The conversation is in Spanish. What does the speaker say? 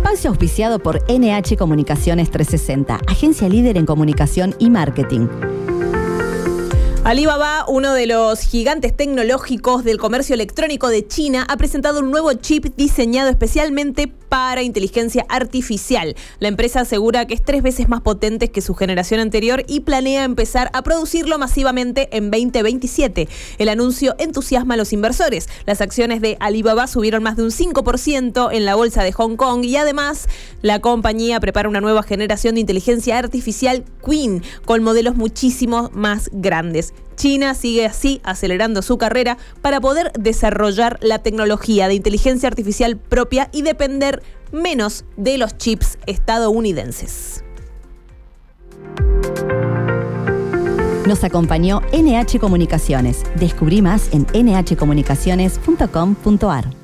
Espacio auspiciado por NH Comunicaciones 360, agencia líder en comunicación y marketing. Alibaba, uno de los gigantes tecnológicos del comercio electrónico de China, ha presentado un nuevo chip diseñado especialmente para inteligencia artificial. La empresa asegura que es 3 veces más potente que su generación anterior y planea empezar a producirlo masivamente en 2027. El anuncio entusiasma a los inversores. Las acciones de Alibaba subieron más de un 5% en la bolsa de Hong Kong y además la compañía prepara una nueva generación de inteligencia artificial Qwen con modelos muchísimo más grandes. China sigue así acelerando su carrera para poder desarrollar la tecnología de inteligencia artificial propia y depender menos de los chips estadounidenses. Nos acompañó NH Comunicaciones. Descubrí más en nhcomunicaciones.com.ar.